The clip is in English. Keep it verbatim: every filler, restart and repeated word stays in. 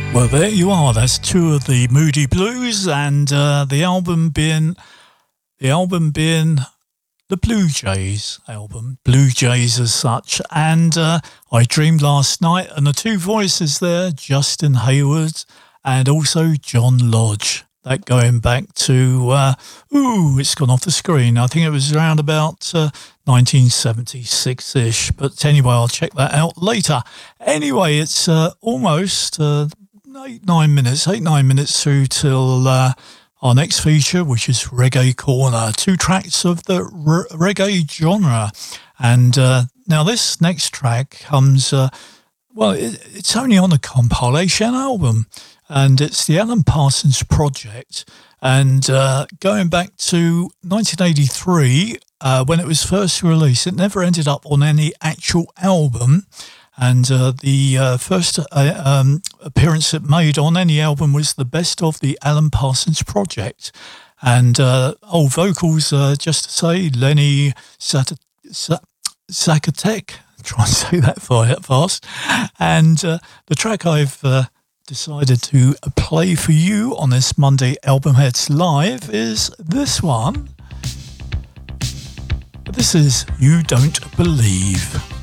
Well, there you are. That's two of the Moody Blues, and uh, the album being the album being the Blue Jays album, Blue Jays as such. And uh, I Dreamed Last Night, and the two voices there, Justin Hayward and also John Lodge. That going back to uh, ooh, it's gone off the screen. I think it was around about uh, nineteen seventy-six-ish. But anyway, I'll check that out later. Anyway, it's uh, almost. Uh, Eight, nine minutes, eight, nine minutes through till uh, our next feature, which is Reggae Corner. Two tracks of the r- reggae genre. And uh, now this next track comes, uh, well, it, it's only on a compilation album. And it's the Alan Parsons Project. And uh, going back to nineteen eighty-three, uh, when it was first released, it never ended up on any actual album. And uh, the uh, first uh, um, appearance it made on any album was the Best of the Alan Parsons Project. And uh, old vocals, uh, just to say, Lenny Sat- Sat- Zacatec, try and say that fast. And uh, the track I've uh, decided to play for you on this Monday Album Heads Live is this one. This is You Don't Believe.